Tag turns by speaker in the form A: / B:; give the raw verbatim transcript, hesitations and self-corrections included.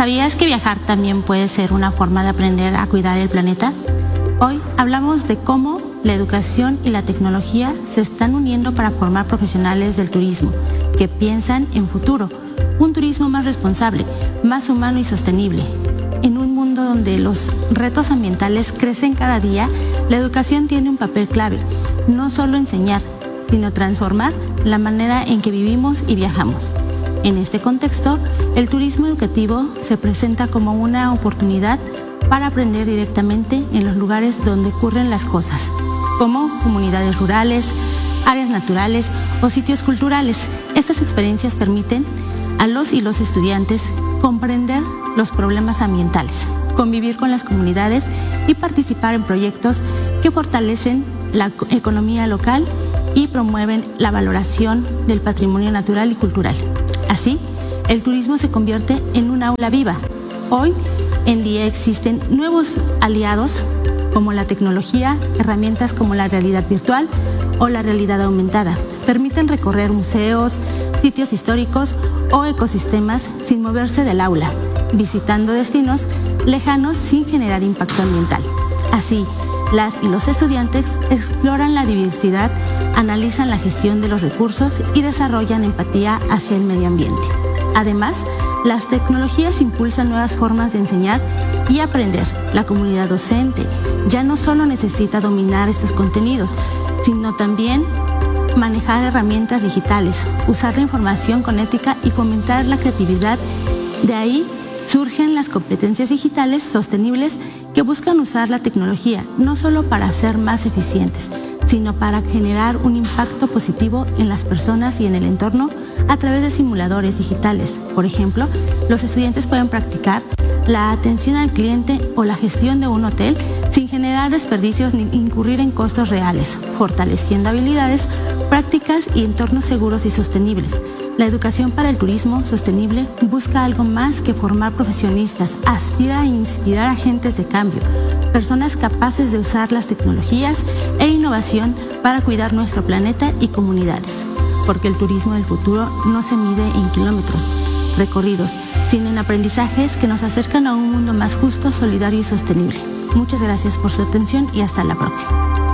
A: ¿Sabías que viajar también puede ser una forma de aprender a cuidar el planeta? Hoy hablamos de cómo la educación y la tecnología se están uniendo para formar profesionales del turismo que piensan en futuro, un turismo más responsable, más humano y sostenible. En un mundo donde los retos ambientales crecen cada día, la educación tiene un papel clave, no solo enseñar, sino transformar la manera en que vivimos y viajamos. En este contexto, el turismo educativo se presenta como una oportunidad para aprender directamente en los lugares donde ocurren las cosas, como comunidades rurales, áreas naturales o sitios culturales. Estas experiencias permiten a los y los estudiantes comprender los problemas ambientales, convivir con las comunidades y participar en proyectos que fortalecen la economía local y promueven la valoración del patrimonio natural y cultural. Así, el turismo se convierte en un aula viva. Hoy en día existen nuevos aliados como la tecnología, herramientas como la realidad virtual o la realidad aumentada. Permiten recorrer museos, sitios históricos o ecosistemas sin moverse del aula, visitando destinos lejanos sin generar impacto ambiental. Así, las y los estudiantes exploran la diversidad, analizan la gestión de los recursos y desarrollan empatía hacia el medio ambiente. Además, las tecnologías impulsan nuevas formas de enseñar y aprender. La comunidad docente ya no solo necesita dominar estos contenidos, sino también manejar herramientas digitales, usar la información con ética y fomentar la creatividad. De ahí surgen las competencias digitales sostenibles que buscan usar la tecnología no solo para ser más eficientes, sino para generar un impacto positivo en las personas y en el entorno a través de simuladores digitales. Por ejemplo, los estudiantes pueden practicar la atención al cliente o la gestión de un hotel sin generar desperdicios ni incurrir en costos reales, fortaleciendo habilidades, prácticas y entornos seguros y sostenibles. La educación para el turismo sostenible busca algo más que formar profesionistas, aspira a inspirar agentes de cambio, personas capaces de usar las tecnologías e innovación para cuidar nuestro planeta y comunidades. Porque el turismo del futuro no se mide en kilómetros recorridos, sino en aprendizajes que nos acercan a un mundo más justo, solidario y sostenible. Muchas gracias por su atención y hasta la próxima.